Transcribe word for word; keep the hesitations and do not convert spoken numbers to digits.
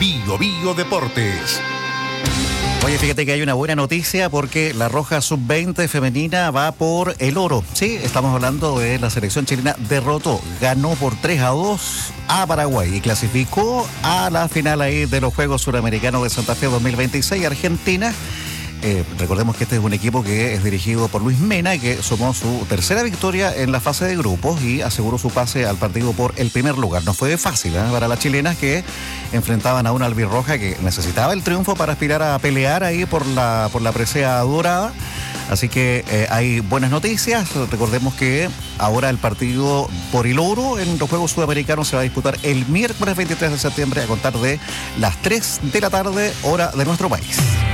Bio Bio Deportes. Oye, fíjate que hay una buena noticia porque la Roja sub veinte femenina va por el oro. Sí, estamos hablando de la selección chilena. Derrotó, ganó por tres a dos a Paraguay y clasificó a la final ahí de los Juegos Suramericanos de Santa Fe dos mil veintiséis. Argentina. Eh, recordemos que este es un equipo que es dirigido por Luis Mena, que sumó su tercera victoria en la fase de grupos y aseguró su pase al partido por el primer lugar. No fue fácil, ¿eh?, para las chilenas, que enfrentaban a una albirroja que necesitaba el triunfo para aspirar a pelear ahí por la, por la presea dorada. Así que eh, hay buenas noticias. Recordemos que ahora el partido por el oro en los Juegos Sudamericanos se va a disputar el miércoles veintitrés de septiembre a contar de las tres de la tarde, hora de nuestro país.